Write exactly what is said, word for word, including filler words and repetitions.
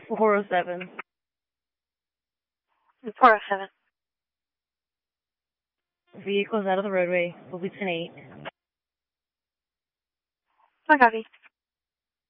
four oh seven. four oh seven. Vehicles out of the roadway. Will be ten eight. I copy.